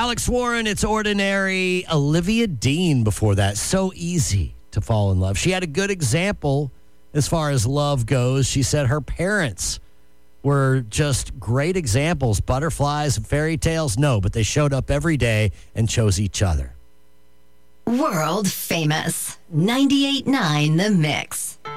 Alex Warren, It's Ordinary. Olivia Dean before that. So easy to fall in love. She had a good example as far as love goes. She said her parents were just great examples. Butterflies and fairy tales, no, but they showed up every day and chose each other. World famous. 98.9 The Mix.